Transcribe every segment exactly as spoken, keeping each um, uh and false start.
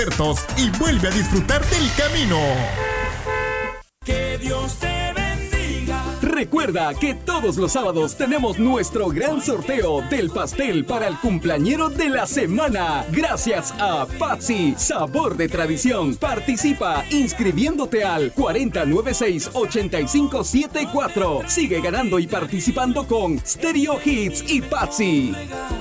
y vuelve a disfrutar del camino. Que Dios te bendiga. Recuerda que todos los sábados tenemos nuestro gran sorteo del pastel para el cumpleañero de la semana. Gracias a Patsy, sabor de tradición. Participa inscribiéndote al cuatro cero nueve seis, ocho cinco siete cuatro. Sigue ganando y participando con Stereo Hits y Patsy.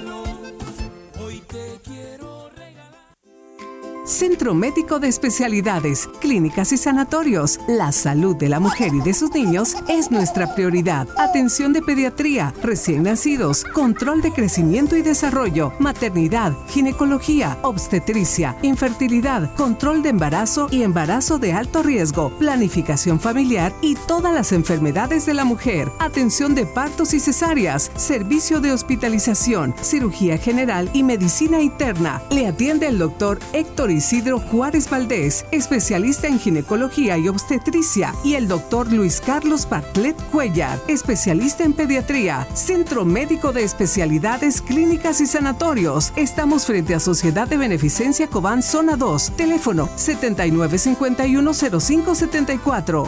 Centro Médico de Especialidades, Clínicas y Sanatorios. La salud de la mujer y de sus niños es nuestra prioridad. Atención de pediatría, recién nacidos, control de crecimiento y desarrollo, maternidad, ginecología, obstetricia, infertilidad, control de embarazo y embarazo de alto riesgo, planificación familiar y todas las enfermedades de la mujer. Atención de partos y cesáreas, servicio de hospitalización, cirugía general y medicina interna. Le atiende el doctor Héctor Isidro Juárez Valdés, especialista en ginecología y obstetricia, y el doctor Luis Carlos Bartlett Cuellar, especialista en pediatría. Centro Médico de Especialidades, Clínicas y Sanatorios. Estamos frente a Sociedad de Beneficencia Cobán, Zona dos. Teléfono setenta y nueve cincuenta y uno cero cinco setenta y cuatro.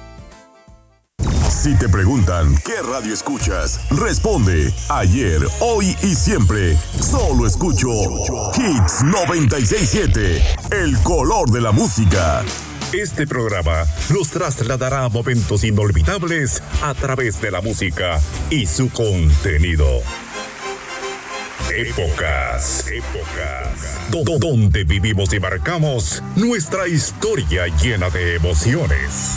Si te preguntan qué radio escuchas, responde ayer, hoy y siempre. Solo escucho Hits noventa y seis punto siete, el color de la música. Este programa los trasladará a momentos inolvidables a través de la música y su contenido. Épocas, épocas, do- donde vivimos y marcamos nuestra historia llena de emociones.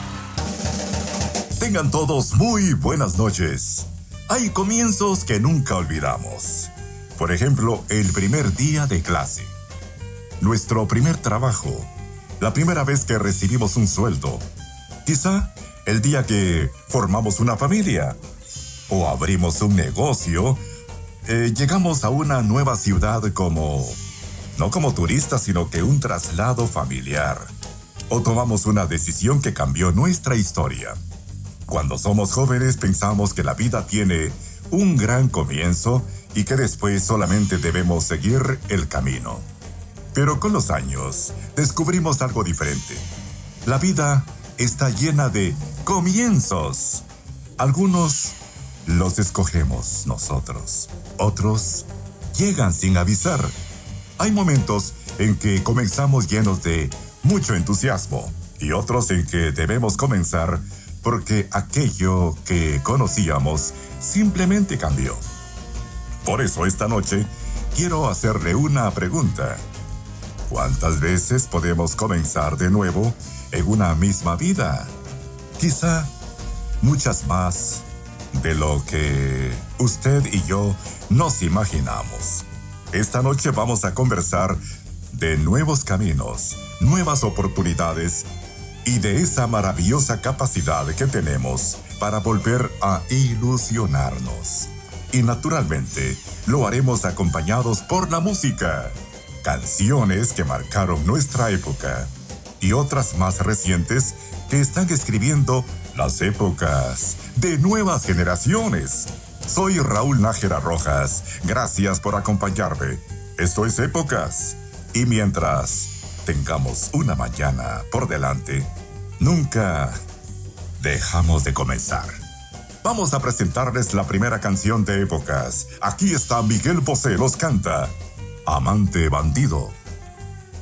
Tengan todos muy buenas noches. Hay comienzos que nunca olvidamos. Por ejemplo, el primer día de clase. Nuestro primer trabajo. La primera vez que recibimos un sueldo. Quizá el día que formamos una familia. O abrimos un negocio. Eh, llegamos a una nueva ciudad como... no como turistas, sino que un traslado familiar. O tomamos una decisión que cambió nuestra historia. Cuando somos jóvenes pensamos que la vida tiene un gran comienzo y que después solamente debemos seguir el camino. Pero con los años descubrimos algo diferente. La vida está llena de comienzos. Algunos los escogemos nosotros. Otros llegan sin avisar. Hay momentos en que comenzamos llenos de mucho entusiasmo y otros en que debemos comenzar porque aquello que conocíamos simplemente cambió. Por eso esta noche quiero hacerle una pregunta. ¿Cuántas veces podemos comenzar de nuevo en una misma vida? Quizá muchas más de lo que usted y yo nos imaginamos. Esta noche vamos a conversar de nuevos caminos, nuevas oportunidades y de esa maravillosa capacidad que tenemos para volver a ilusionarnos. Y naturalmente, lo haremos acompañados por la música. Canciones que marcaron nuestra época y otras más recientes que están escribiendo las épocas de nuevas generaciones. Soy Raúl Nájera Rojas. Gracias por acompañarme. Esto es Épocas. Y mientras tengamos una mañana por delante, nunca dejamos de comenzar. Vamos a presentarles la primera canción de Épocas. Aquí está Miguel Bosé, los canta Amante Bandido.